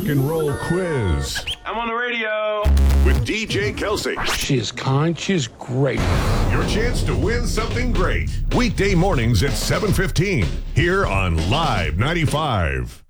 rock and roll quiz. I'm on the radio. With DJ Kelsey. She is kind. She's great. Your chance to win something great. Weekday mornings at 7:15 here on Live 95.